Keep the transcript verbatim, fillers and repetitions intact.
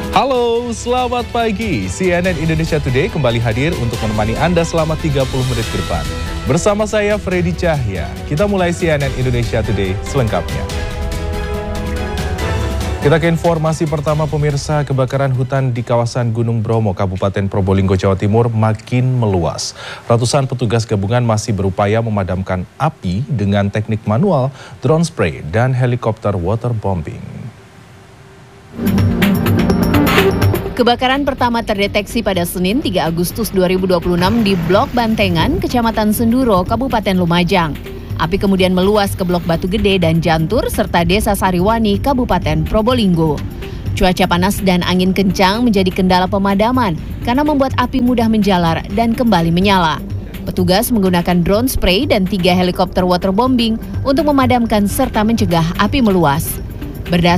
Halo, selamat pagi. C N N Indonesia Today kembali hadir untuk menemani Anda selama tiga puluh menit ke depan. Bersama saya, Freddy Cahya. Kita mulai C N N Indonesia Today selengkapnya. Kita ke informasi pertama, pemirsa. Kebakaran hutan di kawasan Gunung Bromo, Kabupaten Probolinggo, Jawa Timur makin meluas. Ratusan petugas gabungan masih berupaya memadamkan api dengan teknik manual, drone spray, dan helikopter waterbombing. Kebakaran pertama terdeteksi pada Senin tiga Agustus dua ribu dua puluh enam di Blok Bantengan, Kecamatan Senduro, Kabupaten Lumajang. Api kemudian meluas ke Blok Batu Gede dan Jantur serta Desa Sariwani, Kabupaten Probolinggo. Cuaca panas dan angin kencang menjadi kendala pemadaman karena membuat api mudah menjalar dan kembali menyala. Petugas menggunakan drone spray dan tiga helikopter waterbombing untuk memadamkan serta mencegah api meluas. Berdasarkan